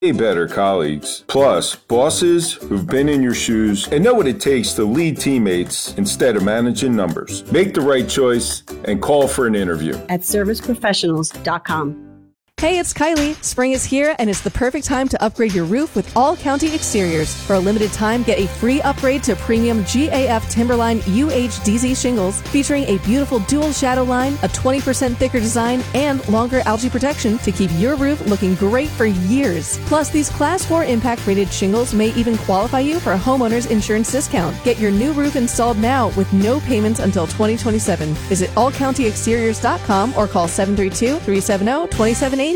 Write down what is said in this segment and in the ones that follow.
better colleagues. Plus, bosses who've been in your shoes and know what it takes to lead teammates instead of managing numbers. Make the right choice and call for an interview at serviceprofessionals.com. Hey, it's Kylie. Spring is here, and it's the perfect time to upgrade your roof with All County Exteriors. For a limited time, get a free upgrade to premium GAF Timberline UHDZ shingles, featuring a beautiful dual shadow line, a 20% thicker design, and longer algae protection to keep your roof looking great for years. Plus, these Class 4 impact-rated shingles may even qualify you for a homeowner's insurance discount. Get your new roof installed now with no payments until 2027. Visit allcountyexteriors.com or call 732-370-2780.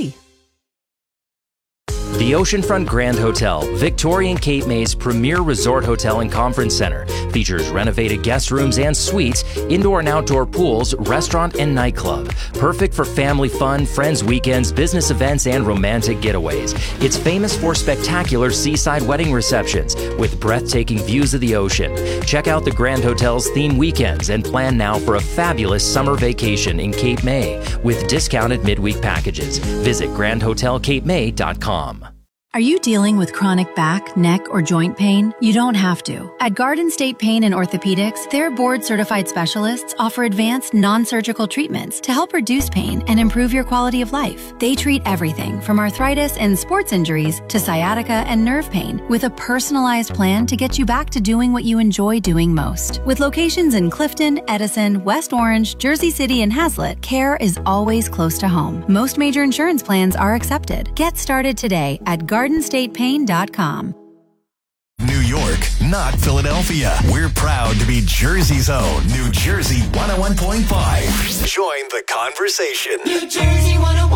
The Oceanfront Grand Hotel, Victorian Cape May's premier resort hotel and conference center, features renovated guest rooms and suites, indoor and outdoor pools, restaurant and nightclub. Perfect for family fun, friends weekends, business events, and romantic getaways. It's famous for spectacular seaside wedding receptions with breathtaking views of the ocean. Check out the Grand Hotel's theme weekends and plan now for a fabulous summer vacation in Cape May with discounted midweek packages. Visit grandhotelcapemay.com. Are you dealing with chronic back, neck, or joint pain? You don't have to. At Garden State Pain and Orthopedics, their board-certified specialists offer advanced non-surgical treatments to help reduce pain and improve your quality of life. They treat everything from arthritis and sports injuries to sciatica and nerve pain with a personalized plan to get you back to doing what you enjoy doing most. With locations in Clifton, Edison, West Orange, Jersey City, and Hazlet, care is always close to home. Most major insurance plans are accepted. Get started today at GardenStatePain.com. New York, not Philadelphia. We're proud to be Jersey's own New Jersey 101.5. Join the conversation. New Jersey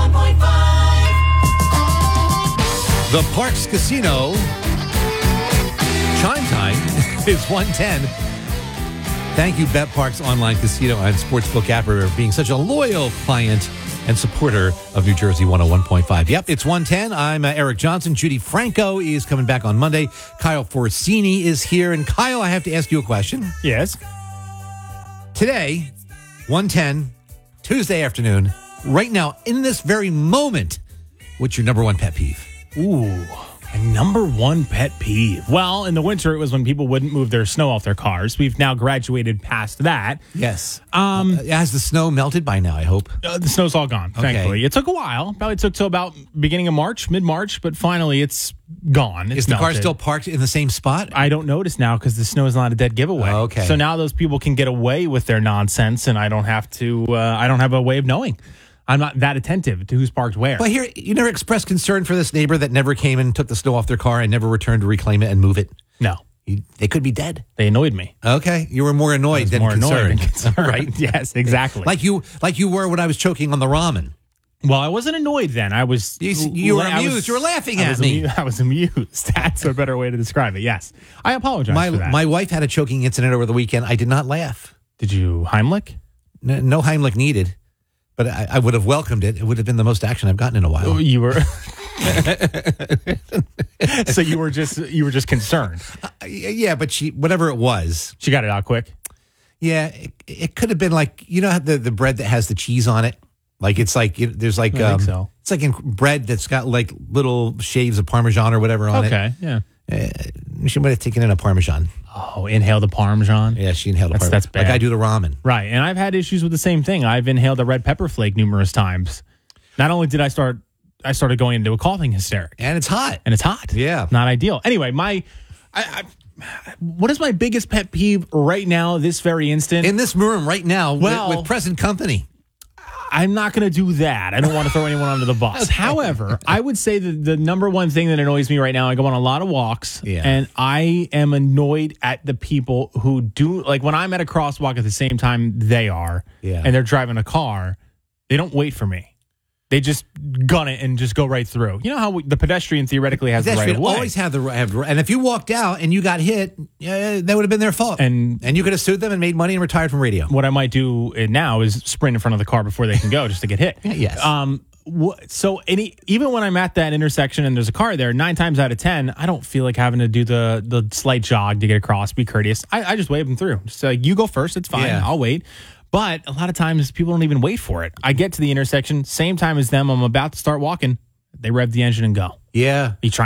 101.5. The Parks Casino chime time is 1:10. Thank you, BetParks Online Casino and Sportsbook app, for being such a loyal client and supporter of New Jersey 101.5. Yep, it's 1:10. I'm Eric Johnson. Judy Franco is coming back on Monday. Kyle Forsini is here. And Kyle, I have to ask you a question. Yes. Today, 1:10, Tuesday afternoon, right now, in this very moment, what's your number one pet peeve? Ooh, my number one pet peeve. Well, in the winter, it was when people wouldn't move their snow off their cars. We've now graduated past that. Yes. Has the snow melted by now, I hope? The snow's all gone, thankfully. It took a while. Probably took till about beginning of March, mid-March, but finally it's gone. Is the car still parked in the same spot? I don't notice now because the snow is not a dead giveaway. Okay. So now those people can get away with their nonsense, and I don't have to. I don't have a way of knowing. I'm not that attentive to who's parked where. But here, you never expressed concern for this neighbor that never came and took the snow off their car and never returned to reclaim it and move it? No. They could be dead. They annoyed me. Okay. You were more annoyed than concerned. Right? Yes, exactly. Like you were when I was choking on the ramen. Well, I wasn't annoyed then. I was... You were amused. You were laughing at me. I was amused. That's a better way to describe it, yes. I apologize for that. My wife had a choking incident over the weekend. I did not laugh. Did you Heimlich? No Heimlich needed. But I would have welcomed it. It would have been the most action I've gotten in a while. You were... So you were just concerned. Yeah, but whatever it was. She got it out quick? Yeah, it could have been like, you know how the bread that has the cheese on it? Like it's like, there's like... I think so. It's like in bread that's got like little shaves of Parmesan or whatever on it. Okay, yeah. She might have taken in a Parmesan. Oh, inhale the Parmesan? Yeah, she inhaled the Parmesan. That's bad. Like I do the ramen. Right, and I've had issues with the same thing. I've inhaled a red pepper flake numerous times. Not only did I started going into a coughing hysteric. And it's hot. Yeah. Not ideal. Anyway, what is my biggest pet peeve right now, this very instant? In this room right now, with present company. I'm not going to do that. I don't want to throw anyone under the bus. Okay. However, I would say that the number one thing that annoys me right now, I go on a lot of walks, and I am annoyed at the people who do, like when I'm at a crosswalk at the same time they are, and they're driving a car, they don't wait for me. They just gun it and just go right through. You know how the pedestrian theoretically has the right of way. Always have the right. And if you walked out and you got hit, that would have been their fault. And you could have sued them and made money and retired from radio. What I might do now is sprint in front of the car before they can go just to get hit. Yes. So even when I'm at that intersection and there's a car there, 9 times out of 10, I don't feel like having to do the slight jog to get across, be courteous. I just wave them through. Just like, you go first, it's fine. Yeah. I'll wait. But a lot of times people don't even wait for it. I get to the intersection, same time as them. I'm about to start walking. They rev the engine and go. Yeah. You try